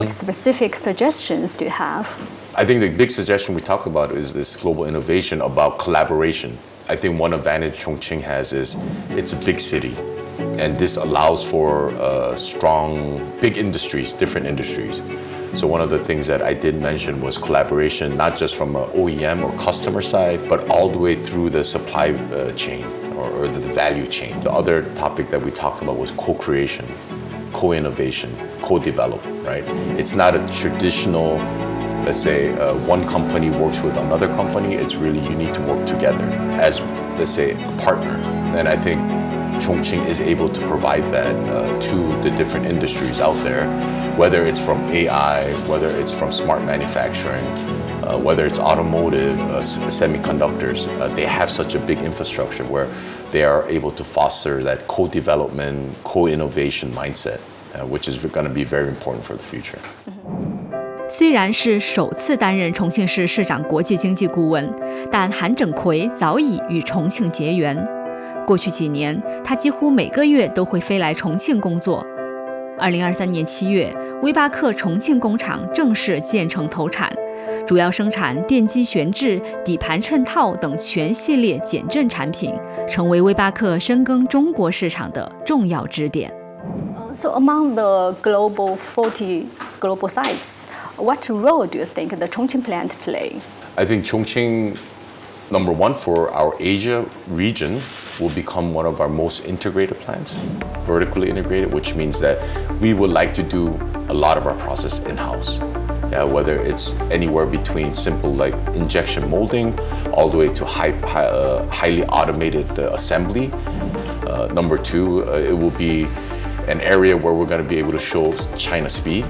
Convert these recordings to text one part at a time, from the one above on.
What specific suggestions do you have? I think the big suggestion we talk about is this global innovation about collaboration. I think one advantage Chongqing has is it's a big city, and this allows for strong, big industries, different industries. So one of the things that I did mention was collaboration, not just from an OEM or customer side, but all the way through the supply chain or the value chain. The other topic that we talked about was co-creation, co-innovation, co-development, right? It's not a traditional, let's say, one company works with another company. It's really you need to work together as, let's say, a partner. And I think Chongqing is able to provide that to the different industries out there, whether it's from AI, whether it's from smart manufacturing, whether it's automotive, semiconductors. They have such a big infrastructure where they are able to foster that co-development, co-innovation mindset, which is going to be very important for the future. 虽然是首次担任重庆市市长国际经济顾问，但韩整奎早已与重庆结缘。过去几年，他几乎每个月都会飞来重庆工作。2023年7月，威巴克重庆工厂正式建成投产，主要生产电机悬置、底盘衬套等全系列减震产品，成为威巴克深耕中国市场的重要支点。 So among the global 40 global sites, what role do you think the Chongqing plant play? I think Chongqing, number one, for our Asia region, will become one of our most integrated plants, vertically integrated, which means that we would like to do a lot of our process in-house. Whether it's anywhere between simple like injection molding all the way to highly automated assembly. Number two, it will be an area where we're going to be able to show China speed.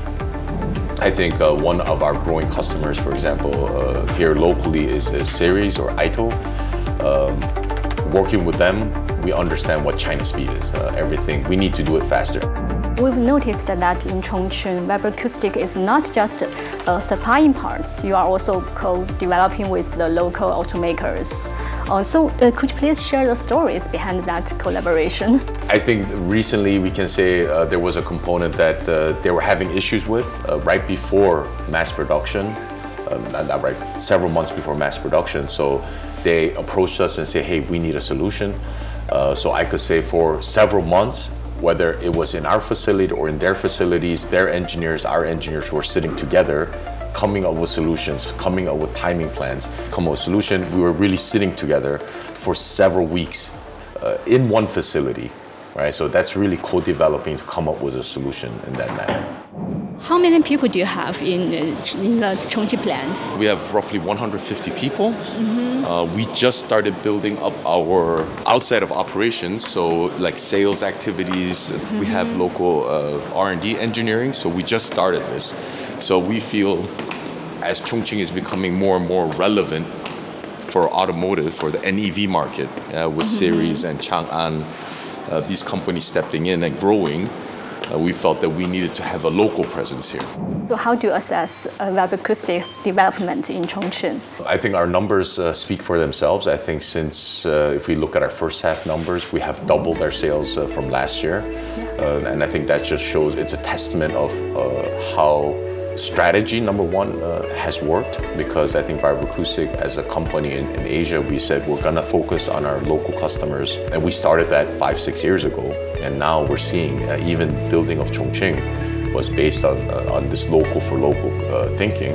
I think one of our growing customers, for example, here locally is Seres or Aito. Working with them, we understand what China speed is. Everything, we need to do it faster. We've noticed that in Chongqing, Weber Acoustic is not just supplying parts, you are also co-developing with the local automakers. Could you please share the stories behind that collaboration? I think recently we can say there was a component that they were having issues with right before mass production, not right, several months before mass production. So they approached us and said, hey, we need a solution. So I could say for several months, whether it was in our facility or in their facilities, their engineers, our engineers were sitting together, coming up with solutions, coming up with timing plans, come up with solution. We were really sitting together for several weeks in one facility, right? So that's really co-developing to come up with a solution in that manner. How many people do you have in the Chongqing plant? We have roughly 150 people. We just started building up our outside of operations, so like sales activities. We have local R&D engineering, so we just started this. So we feel as Chongqing is becoming more and more relevant for automotive, for the NEV market, with Seres and Chang'an, these companies stepping in and growing, we felt that we needed to have a local presence here. So how do you assess Weber Acoustic's development in Chongqing? I think our numbers speak for themselves. I think since, if we look at our first half numbers, we have doubled our sales from last year. And I think that just shows it's a testament of how strategy, number one, has worked, because I think Weber Acoustic as a company in Asia, we said we're going to focus on our local customers. And we started that 5-6 years ago. And now we're seeing even building of Chongqing was based on this local for local thinking.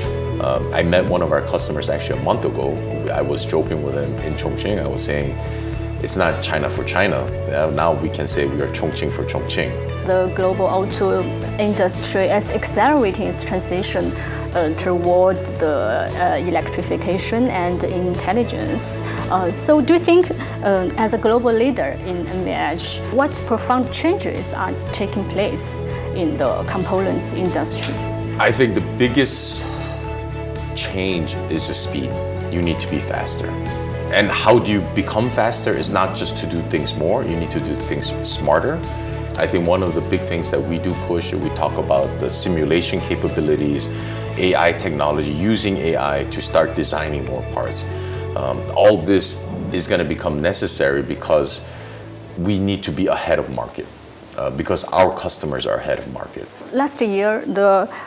I met one of our customers actually a month ago. I was joking with him in Chongqing. I was saying, it's not China for China. Now we can say we are Chongqing for Chongqing. The global auto industry is accelerating its transition toward the electrification and intelligence. So do you think, as a global leader in MVH, what profound changes are taking place in the components industry? I think the biggest change is the speed. You need to be faster. And how do you become faster is not just to do things more, you need to do things smarter. I think one of the big things that we do push, we talk about the simulation capabilities, AI technology, using AI to start designing more parts. All this is going to become necessary because we need to be ahead of market. because our customers are ahead of market. Last year, the